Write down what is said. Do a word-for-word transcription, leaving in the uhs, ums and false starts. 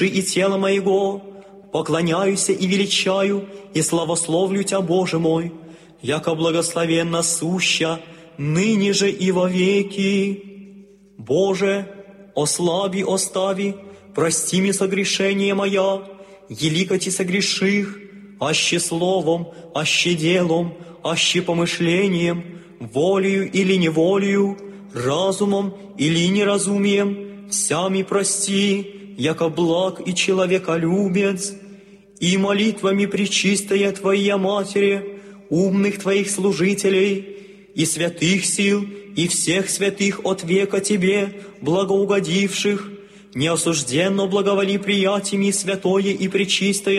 и тело моего, поклоняюсь и величаю, и славословлю Тя, Боже мой, яко благословенна суща, ныне же и вовеки. Боже, ослаби, остави, прости мне согрешение моя, еликоти согреших, аще словом, аще делом, аще помышлением, волею или неволею, разумом или неразумием, всями прости, яко благ и человеколюбец, и молитвами пречистая Твоя Матери, умных Твоих служителей, и святых сил, и всех святых от века Тебе, благоугодивших, неосужденно благоволи приятиями святое и пречистое